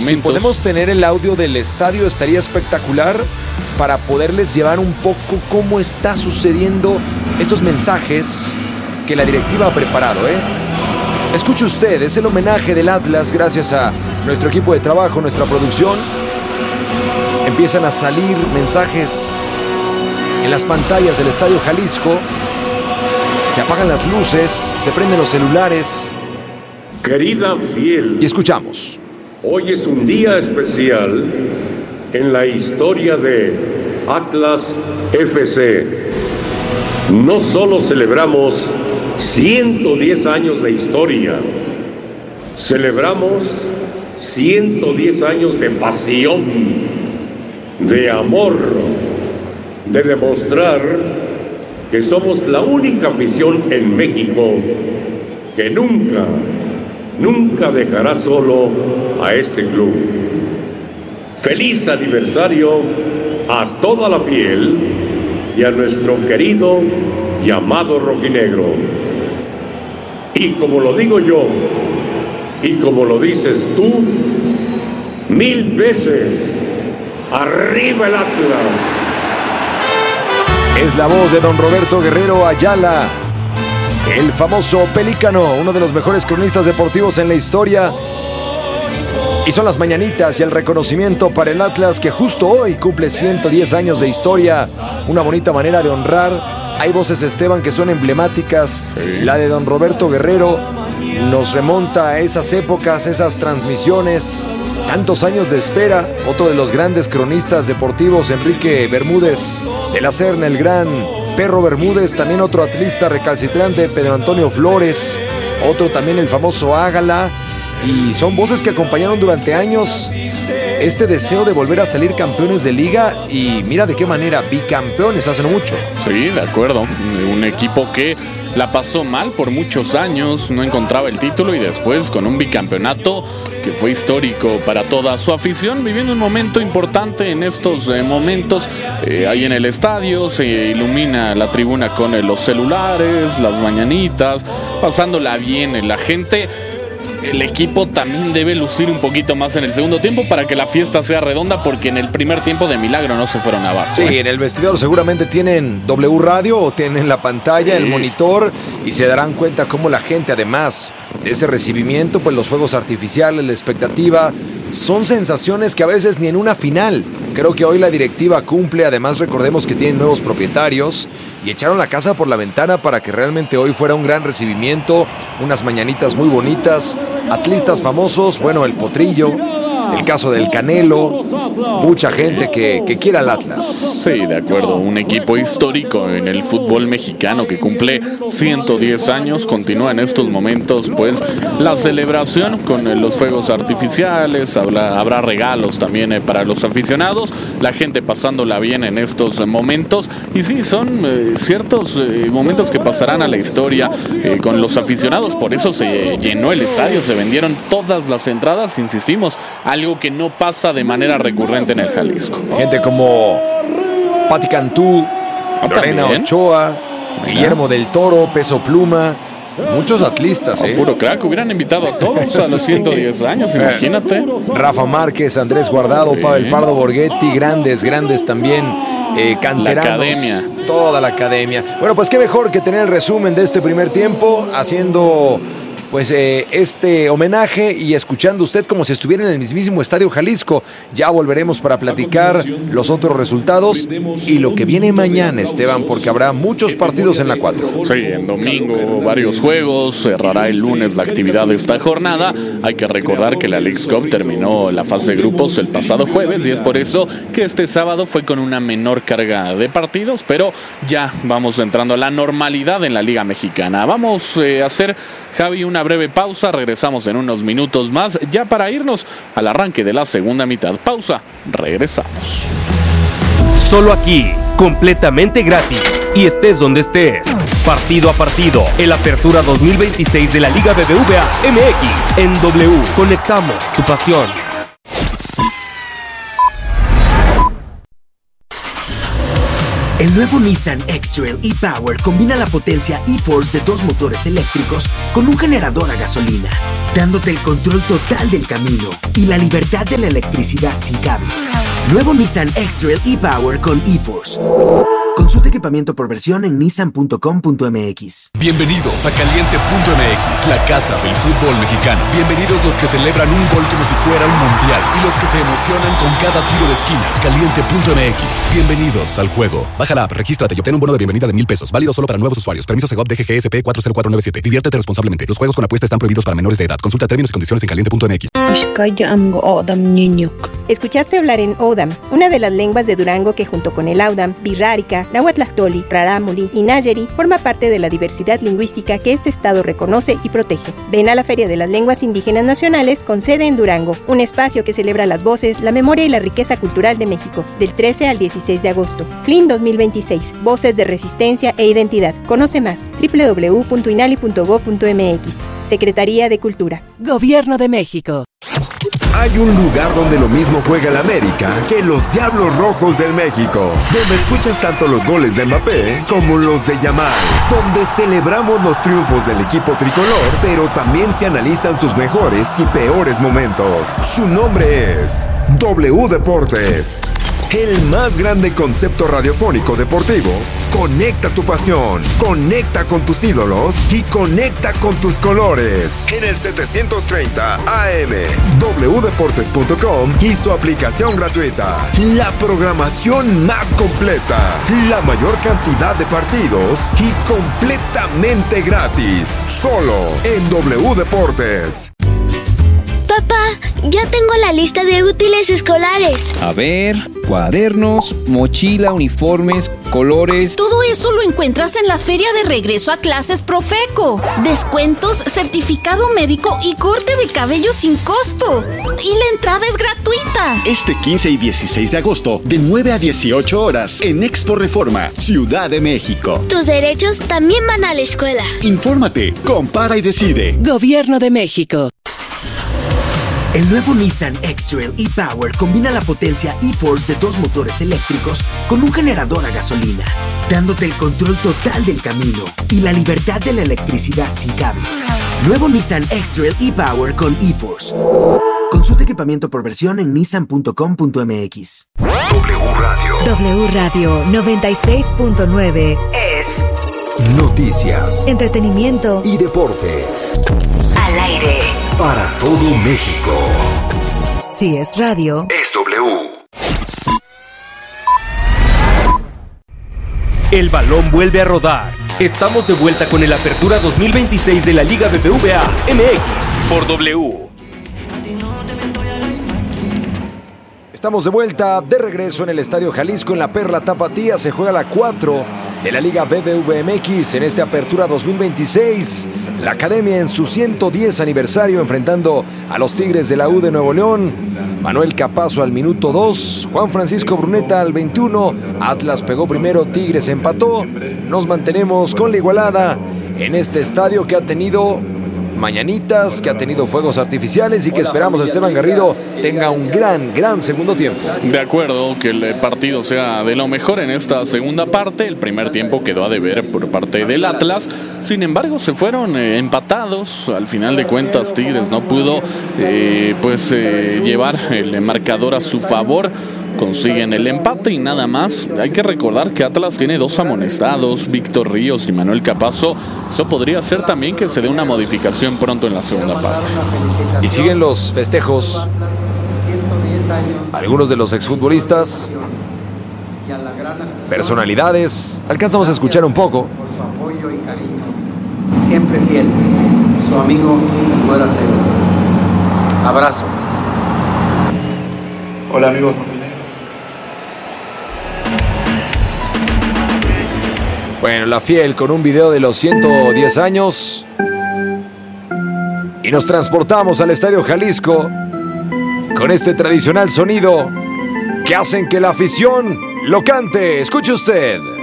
momentos. Si podemos tener el audio del estadio estaría espectacular para poderles llevar un poco cómo está sucediendo estos mensajes que la directiva ha preparado, Escuche usted, es el homenaje del Atlas gracias a nuestro equipo de trabajo, nuestra producción. Empiezan a salir mensajes en las pantallas del Estadio Jalisco. Se apagan las luces, se prenden los celulares. Querida fiel, y escuchamos. Hoy es un día especial en la historia de Atlas FC. No solo celebramos 110 años de historia, celebramos 110 años de pasión, de amor, de demostrar que somos la única afición en México que nunca dejará solo a este club. Feliz aniversario a toda la fiel y a nuestro querido y amado rojinegro. Y como lo digo yo, y como lo dices tú, 1000 veces, ¡arriba el Atlas! Es la voz de don Roberto Guerrero Ayala, el famoso Pelícano, uno de los mejores cronistas deportivos en la historia. Y son las mañanitas y el reconocimiento para el Atlas, que justo hoy cumple 110 años de historia. Una bonita manera de honrar. Hay voces, Esteban, que son emblemáticas. Sí. La de don Roberto Guerrero nos remonta a esas épocas, esas transmisiones. Tantos años de espera. Otro de los grandes cronistas deportivos, Enrique Bermúdez de la Serna, el gran Perro Bermúdez. También otro atlista recalcitrante, Pedro Antonio Flores. Otro también, el famoso Ágala. Y son voces que acompañaron durante años este deseo de volver a salir campeones de liga. Y mira de qué manera, bicampeones hace no mucho. Sí, de acuerdo. Un equipo que la pasó mal por muchos años, no encontraba el título, y después con un bicampeonato que fue histórico para toda su afición, viviendo un momento importante en estos momentos. Ahí en el estadio se ilumina la tribuna con los celulares, las mañanitas, pasándola bien la gente. El equipo también debe lucir un poquito más en el segundo tiempo para que la fiesta sea redonda, porque en el primer tiempo de milagro no se fueron abajo. Sí, en el vestidor seguramente tienen W Radio o tienen la pantalla, el monitor, y se darán cuenta cómo la gente, además de ese recibimiento, pues los fuegos artificiales, la expectativa, son sensaciones que a veces ni en una final. Creo que hoy la directiva cumple. Además, recordemos que tienen nuevos propietarios y echaron la casa por la ventana para que realmente hoy fuera un gran recibimiento, unas mañanitas muy bonitas, atlistas famosos, bueno, el Potrillo, el caso del Canelo, mucha gente que quiere al Atlas. Sí, de acuerdo, un equipo histórico en el fútbol mexicano que cumple 110 años, continúa en estos momentos pues la celebración con los fuegos artificiales, habrá regalos también para los aficionados, la gente pasándola bien en estos momentos, y sí, son ciertos momentos que pasarán a la historia con los aficionados. Por eso se llenó el estadio, se vendieron todas las entradas, insistimos, algo que no pasa de manera recurrente en el Jalisco. Gente como Pati Cantú, Lorena Ochoa, Guillermo del Toro, Peso Pluma, muchos atlistas. Puro crack, hubieran invitado a todos a los 110 años, imagínate. Rafa Márquez, Andrés Guardado, Pavel Pardo Borghetti, grandes también, canteranos. La academia. Toda la academia. Bueno, pues qué mejor que tener el resumen de este primer tiempo, haciendo pues este homenaje y escuchando usted como si estuviera en el mismísimo Estadio Jalisco. Ya volveremos para platicar los otros resultados y lo que viene mañana, Esteban, porque habrá muchos partidos en la 4. Sí, en domingo varios juegos, cerrará el lunes la actividad de esta jornada. Hay que recordar que la Leagues Cup terminó la fase de grupos el pasado jueves, y es por eso que este sábado fue con una menor carga de partidos, pero ya vamos entrando a la normalidad en la Liga Mexicana. Vamos a hacer, Javi, una breve pausa, regresamos en unos minutos más, ya para irnos al arranque de la segunda mitad. Pausa, regresamos. Solo aquí, completamente gratis, y estés donde estés. Partido a partido, el Apertura 2026 de la Liga BBVA MX. En W, conectamos tu pasión. El nuevo Nissan X-Trail e-Power combina la potencia e-Force de 2 motores eléctricos con un generador a gasolina, dándote el control total del camino y la libertad de la electricidad sin cables. Nuevo Nissan X-Trail e-Power con e-Force. Consulta equipamiento por versión en nissan.com.mx. Bienvenidos a Caliente.mx, la casa del fútbol mexicano. Bienvenidos los que celebran un gol como si fuera un mundial y los que se emocionan con cada tiro de esquina. Caliente.mx, bienvenidos al juego. Baja la app, regístrate y obtén un bono de bienvenida de $1,000. Válido solo para nuevos usuarios. Permiso Segov DGGSP 40497. Diviértete responsablemente. Los juegos con apuesta están prohibidos para menores de edad. Consulta términos y condiciones en Caliente.mx. Escuchaste hablar en Odam, una de las lenguas de Durango que junto con el Audam, Birrárica, Nahuatlactoli, Rarámuri y Nayeri forma parte de la diversidad lingüística que este estado reconoce y protege. Ven a la Feria de las Lenguas Indígenas Nacionales con sede en Durango, un espacio que celebra las voces, la memoria y la riqueza cultural de México, del 13 al 16 de agosto. FLIN 2026, Voces de Resistencia e Identidad. Conoce más, www.inali.gov.mx. Secretaría de Cultura. Gobierno de México. Hay un lugar donde lo mismo juega el América que los Diablos Rojos del México, donde escuchas tanto los goles de Mbappé como los de Yamal, donde celebramos los triunfos del equipo tricolor, pero también se analizan sus mejores y peores momentos. Su nombre es W Deportes. El más grande concepto radiofónico deportivo. Conecta tu pasión, conecta con tus ídolos y conecta con tus colores. En el 730 AM, wdeportes.com y su aplicación gratuita. La programación más completa, la mayor cantidad de partidos y completamente gratis. Solo en W Deportes. Papá, ya tengo la lista de útiles escolares. A ver, cuadernos, mochila, uniformes, colores. Todo eso lo encuentras en la feria de regreso a clases Profeco. Descuentos, certificado médico y corte de cabello sin costo. Y la entrada es gratuita. Este 15 y 16 de agosto, de 9 a 18 horas, en Expo Reforma, Ciudad de México. Tus derechos también van a la escuela. Infórmate, compara y decide. Gobierno de México. El nuevo Nissan X-Trail e-Power combina la potencia e-Force de 2 motores eléctricos con un generador a gasolina, dándote el control total del camino y la libertad de la electricidad sin cables. Nuevo Nissan X-Trail e-Power con e-Force. Consulta equipamiento por versión en nissan.com.mx. W Radio 96.9 es noticias, entretenimiento y deportes. Al aire. Para todo México. Si es radio, es W. El balón vuelve a rodar. Estamos de vuelta con el Apertura 2026 de la Liga BBVA MX por W. Estamos de vuelta, de regreso en el Estadio Jalisco, en la Perla Tapatía. Se juega la 4 de la Liga BBVA MX en esta Apertura 2026. La Academia en su 110 aniversario enfrentando a los Tigres de la U de Nuevo León. Manuel Capazo al minuto 2, Juan Francisco Bruneta al 21. Atlas pegó primero, Tigres empató. Nos mantenemos con la igualada en este estadio que ha tenido mañanitas, que ha tenido fuegos artificiales y que esperamos Esteban Garrido tenga un gran segundo tiempo. De acuerdo, que el partido sea de lo mejor en esta segunda parte. El primer tiempo quedó a deber por parte del Atlas. Sin embargo, se fueron empatados. Al final de cuentas, Tigres no pudo llevar el marcador a su favor. Consiguen el empate y nada más. Hay que recordar que Atlas tiene 2 amonestados, Víctor Ríos y Manuel Capazo. Eso podría ser también que se dé una modificación pronto en la segunda parte. Y siguen los festejos. Algunos de los exfutbolistas, personalidades. Alcanzamos a escuchar un poco. Por su apoyo y cariño, siempre fiel, su amigo Eduardo Aceves. Abrazo. Hola amigos. Bueno, la Fiel con un video de los 110 años. Y nos transportamos al Estadio Jalisco con este tradicional sonido que hacen que la afición lo cante. Escuche usted.